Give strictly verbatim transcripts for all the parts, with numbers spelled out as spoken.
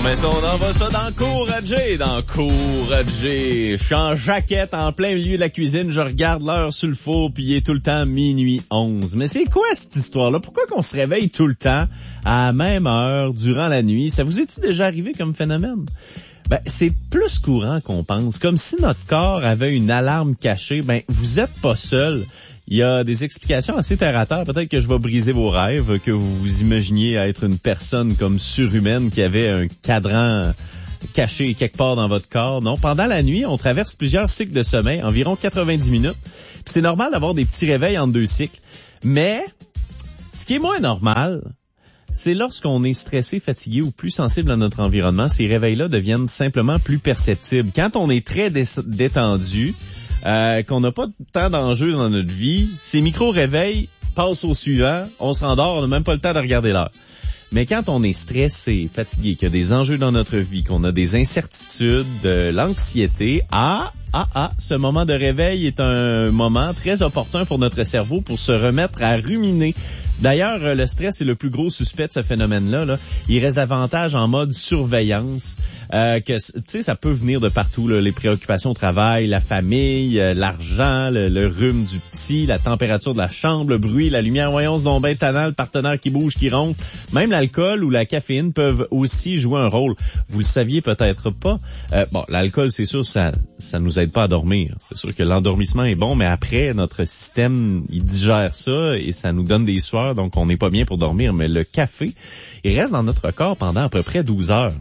met ça, on envoie ça dans Cour à Jay, dans Cour à Jay. Je suis en jaquette, en plein milieu de la cuisine, je regarde l'heure sur le four, puis il est tout le temps minuit onze. Mais c'est quoi cette histoire-là? Pourquoi qu'on se réveille tout le temps à la même heure, durant la nuit? Ça vous est-tu déjà arrivé comme phénomène? Ben, c'est plus courant qu'on pense. Comme si notre corps avait une alarme cachée. Ben, vous êtes pas seul. Il y a des explications assez terre à terre. Peut-être que je vais briser vos rêves, que vous vous imaginiez être une personne comme surhumaine qui avait un cadran caché quelque part dans votre corps. Non, pendant la nuit, on traverse plusieurs cycles de sommeil, environ quatre-vingt-dix minutes. Puis c'est normal d'avoir des petits réveils entre deux cycles. Mais, ce qui est moins normal, c'est lorsqu'on est stressé, fatigué ou plus sensible à notre environnement, ces réveils-là deviennent simplement plus perceptibles. Quand on est très dé- détendu, euh, qu'on n'a pas tant d'enjeux dans notre vie, ces micro-réveils passent au suivant, on se rendort, on n'a même pas le temps de regarder l'heure. Mais quand on est stressé, fatigué, qu'il y a des enjeux dans notre vie, qu'on a des incertitudes, de l'anxiété, ah, ah, ah, ce moment de réveil est un moment très opportun pour notre cerveau pour se remettre à ruminer. D'ailleurs, le stress est le plus gros suspect de ce phénomène-là. Là. Il reste davantage en mode surveillance. Euh, que tu sais, ça peut venir de partout. Là. Les préoccupations au travail, la famille, euh, l'argent, le, le rhume du petit, la température de la chambre, le bruit, la lumière. Voyons, ce donc ben tannant, le partenaire qui bouge, qui ronfle. Même l'alcool ou la caféine peuvent aussi jouer un rôle. Vous le saviez peut-être pas. Euh, bon, l'alcool, c'est sûr, ça, ça nous aide pas à dormir. C'est sûr que l'endormissement est bon, mais après, notre système, il digère ça et ça nous donne des sueurs. Donc, on n'est pas bien pour dormir, mais le café, il reste dans notre corps pendant à peu près douze heures.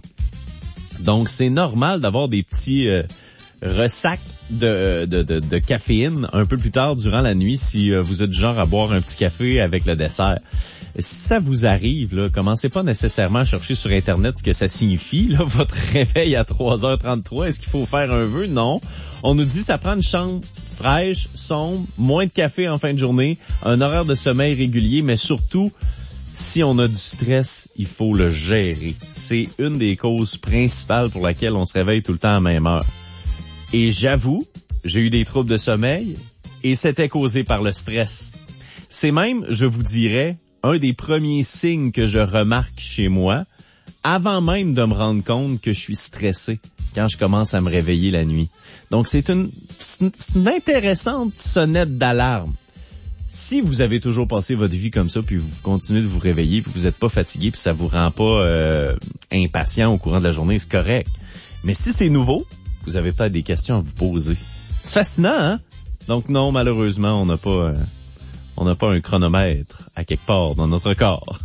Donc, c'est normal d'avoir des petits euh, ressacs de, de, de, de caféine un peu plus tard durant la nuit si euh, vous êtes du genre à boire un petit café avec le dessert. Si ça vous arrive, là, commencez pas nécessairement à chercher sur Internet ce que ça signifie, là, votre réveil à trois heures trente-trois. Est-ce qu'il faut faire un vœu? Non. On nous dit que ça prend une chambre fraîche, sombre, moins de café en fin de journée, un horaire de sommeil régulier, mais surtout, si on a du stress, il faut le gérer. C'est une des causes principales pour laquelle on se réveille tout le temps à la même heure. Et j'avoue, j'ai eu des troubles de sommeil et c'était causé par le stress. C'est même, je vous dirais, un des premiers signes que je remarque chez moi, avant même de me rendre compte que je suis stressé quand je commence à me réveiller la nuit. Donc, c'est une, c'est une intéressante sonnette d'alarme. Si vous avez toujours passé votre vie comme ça, puis vous continuez de vous réveiller, puis vous n'êtes pas fatigué, puis ça vous rend pas euh, impatient au courant de la journée, c'est correct. Mais si c'est nouveau, vous avez peut-être des questions à vous poser. C'est fascinant, hein? Donc non, malheureusement, on n'a pas... Euh, On n'a pas un chronomètre à quelque part dans notre corps.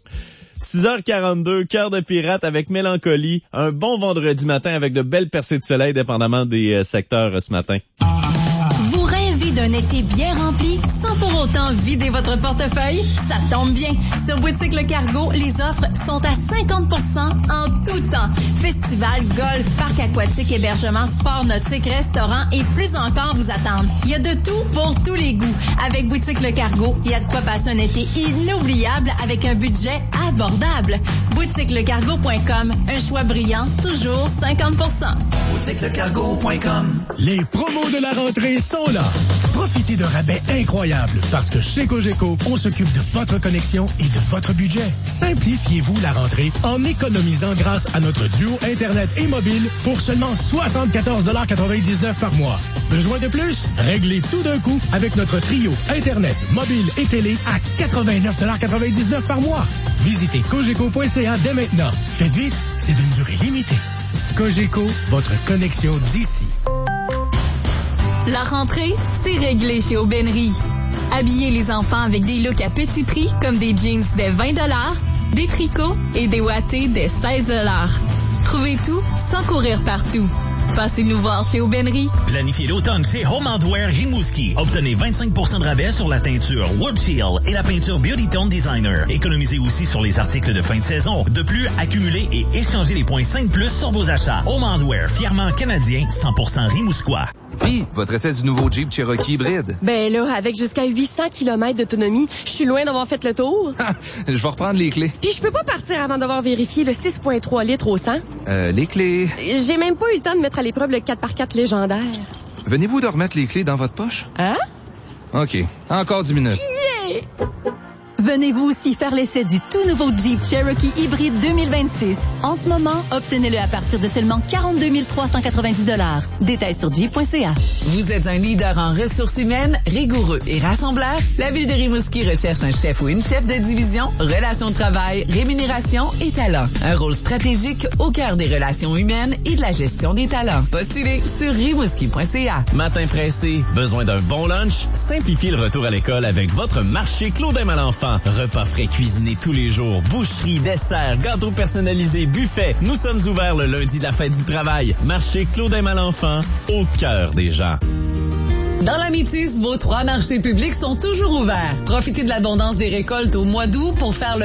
six heures quarante-deux, cœur de pirate avec mélancolie. Un bon vendredi matin avec de belles percées de soleil, dépendamment des euh, secteurs euh, ce matin. Vous rêvez d'un été bien rempli sans pour autant vider votre portefeuille? Ça tombe bien. Sur Boutique Le Cargo, les offres sont à cinquante pour cent en tout temps. Festival, golf, parc aquatique, hébergement, sport nautique, restaurant et plus encore vous attendent. Il y a de tout pour tous les goûts. Avec Boutique Le Cargo, il y a de quoi passer un été inoubliable avec un budget abordable. boutique le cargo point com, un choix brillant, toujours cinquante pour cent. boutique le cargo point com. Les promos de la rentrée sont là. Profitez de rabais incroyables parce que chez Cogeco, on s'occupe de votre connexion et de votre budget. Simplifiez-vous la rentrée en économisant grâce à notre duo Internet et mobile pour seulement soixante-quatorze dollars quatre-vingt-dix-neuf par mois. Besoin de plus? Réglez tout d'un coup avec notre trio Internet, mobile et télé à quatre-vingt-neuf dollars quatre-vingt-dix-neuf par mois. Visitez cogeco point c a dès maintenant. Faites vite, c'est d'une durée limitée. Cogeco, votre connexion d'ici. La rentrée, c'est réglé chez Aubainerie. Habillez les enfants avec des looks à petit prix comme des jeans dès vingt dollars, des tricots et des wattés dès seize dollars. Trouvez tout sans courir partout. Passez nous voir chez Aubainerie. Planifiez l'automne chez Home and Wear Rimouski. Obtenez vingt-cinq pour cent de rabais sur la teinture Wood Shield et la peinture Beauty Tone Designer. Économisez aussi sur les articles de fin de saison. De plus, accumulez et échangez les points cinq plus sur vos achats. Home and Wear, fièrement canadien, cent pour cent Rimouskois. Puis, votre essai du nouveau Jeep Cherokee hybride? Ben là, avec jusqu'à huit cents kilomètres d'autonomie, je suis loin d'avoir fait le tour. Je vais reprendre les clés. Puis je peux pas partir avant d'avoir vérifié le six virgule trois litres au cent. Euh, les clés... J'ai même pas eu le temps de mettre à l'épreuve le quatre par quatre légendaire. Venez-vous de remettre les clés dans votre poche? Hein? OK. Encore dix minutes. Yeah! Venez vous aussi faire l'essai du tout nouveau Jeep Cherokee hybride deux mille vingt-six. En ce moment, obtenez-le à partir de seulement quarante-deux mille trois cent quatre-vingt-dix dollars. Détails sur jeep point c a. Vous êtes un leader en ressources humaines, rigoureux et rassembleur? La Ville de Rimouski recherche un chef ou une chef de division, relations de travail, rémunération et talent. Un rôle stratégique au cœur des relations humaines et de la gestion des talents. Postulez sur rimouski point c a. Matin pressé, besoin d'un bon lunch? Simplifiez le retour à l'école avec votre marché Claudin Malenfant. Repas frais cuisinés tous les jours, boucherie, dessert, gâteaux personnalisés, buffet. Nous sommes ouverts le lundi de la fête du travail. Marché Claudin Malenfant, au cœur des gens. Dans la Métis, vos trois marchés publics sont toujours ouverts. Profitez de l'abondance des récoltes au mois d'août pour faire le